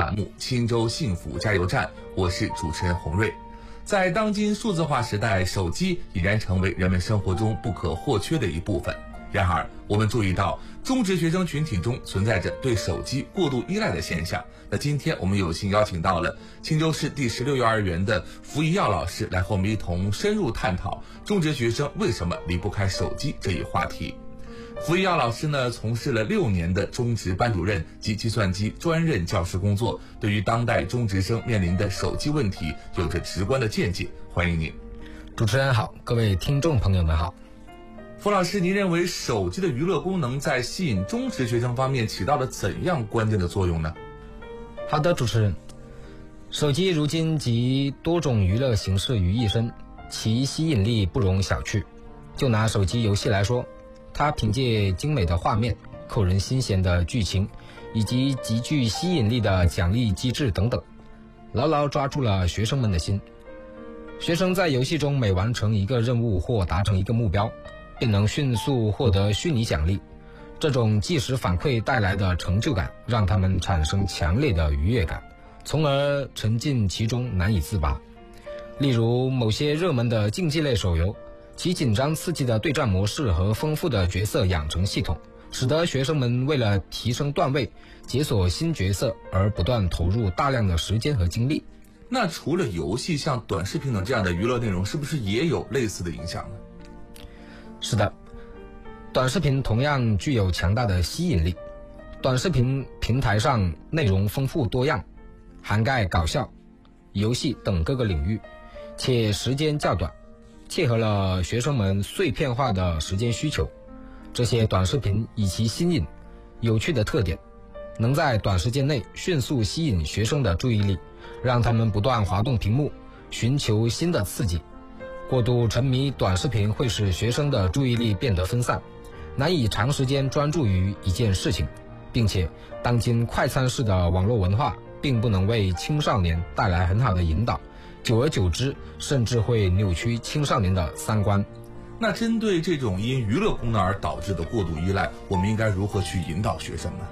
栏目青州幸福加油站，我是主持人洪瑞。在当今数字化时代，手机已然成为人们生活中不可或缺的一部分。然而，我们注意到中职学生群体中存在着对手机过度依赖的现象。那今天我们有幸邀请到了青州市第16幼儿园的符宜耀老师，来和我们一同深入探讨中职学生为什么离不开手机这一话题。符宜耀老师呢，从事了6年的中职班主任及计算机专任教师工作，对于当代中职生面临的手机问题有着直观的见解。欢迎您。 主持人好，各位听众朋友们好。 符老师，您认为手机的娱乐功能在吸引中职学生方面起到了怎样关键的作用呢？ 好的，主持人，手机如今集多种娱乐形式于一身，其吸引力不容小觑。就拿手机游戏来说，它凭借精美的画面、扣人心弦的剧情以及极具吸引力的奖励机制等等，牢牢抓住了学生们的心。学生在游戏中每完成一个任务或达成一个目标，便能迅速获得虚拟奖励，这种即时反馈带来的成就感让他们产生强烈的愉悦感，从而沉浸其中难以自拔。例如某些热门的竞技类手游，其紧张刺激的对战模式和丰富的角色养成系统，使得学生们为了提升段位、解锁新角色而不断投入大量的时间和精力。 那除了游戏，像短视频等这样的娱乐内容，是不是也有类似的影响呢？ 是的，短视频同样具有强大的吸引力。短视频平台上内容丰富多样，涵盖搞笑、游戏等各个领域，且时间较短，切合了学生们碎片化的时间需求。这些短视频以其新颖、有趣的特点，能在短时间内迅速吸引学生的注意力，让他们不断滑动屏幕，寻求新的刺激。过度沉迷短视频会使学生的注意力变得分散，难以长时间专注于一件事情，并且当今快餐式的网络文化并不能为青少年带来很好的引导，久而久之甚至会扭曲青少年的三观。 那针对这种因娱乐功能而导致的过度依赖，我们应该如何去引导学生呢？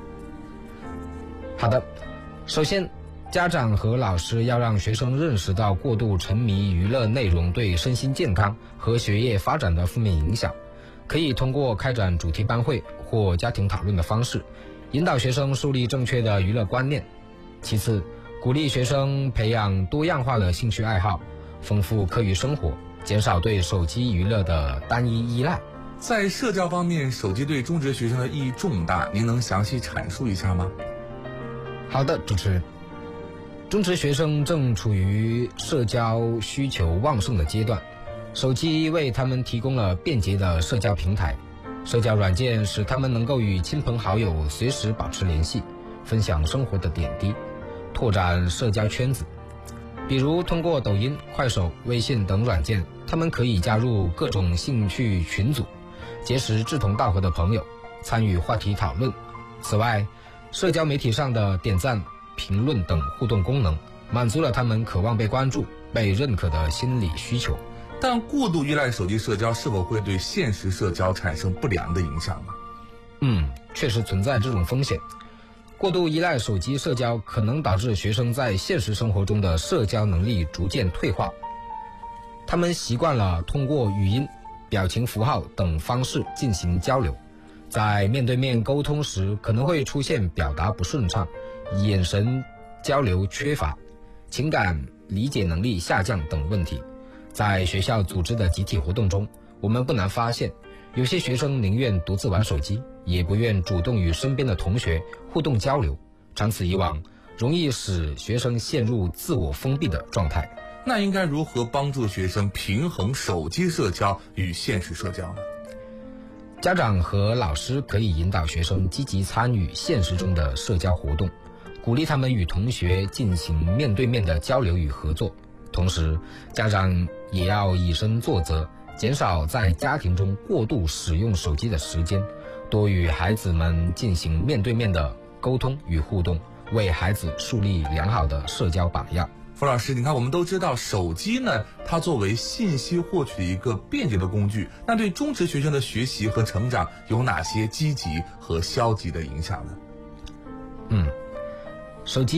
好的，首先家长和老师要让学生认识到过度沉迷娱乐内容对身心健康和学业发展的负面影响，可以通过开展主题班会或家庭讨论的方式，引导学生树立正确的娱乐观念。其次，鼓励学生培养多样化的兴趣爱好，丰富课余生活，减少对手机娱乐的单一依赖。 在社交方面，手机对中职学生的意义重大，您能详细阐述一下吗？ 好的，主持人。中职学生正处于社交需求旺盛的阶段，手机为他们提供了便捷的社交平台，社交软件使他们能够与亲朋好友随时保持联系，分享生活的点滴，拓展社交圈子。比如通过抖音、快手、微信等软件，他们可以加入各种兴趣群组，结识志同道合的朋友，参与话题讨论。此外，社交媒体上的点赞、评论等互动功能，满足了他们渴望被关注、被认可的心理需求。 但过度依赖手机社交是否会对现实社交产生不良的影响呢？ 确实存在这种风险。过度依赖手机社交可能导致学生在现实生活中的社交能力逐渐退化。他们习惯了通过语音、表情符号等方式进行交流，在面对面沟通时可能会出现表达不顺畅、眼神交流缺乏、情感理解能力下降等问题。在学校组织的集体活动中，我们不难发现，有些学生宁愿独自玩手机，也不愿主动与身边的同学互动交流，长此以往，容易使学生陷入自我封闭的状态。 那应该如何帮助学生平衡手机社交与现实社交呢？ 家长和老师可以引导学生积极参与现实中的社交活动，鼓励他们与同学进行面对面的交流与合作。同时，家长也要以身作则，减少在家庭中过度使用手机的时间，多与孩子们进行面对面的沟通与互动，为孩子树立良好的社交榜样。 符老师，你看，我们都知道手机呢，它作为信息获取的一个便捷的工具，那对中职学生的学习和成长有哪些积极和消极的影响呢？ 手机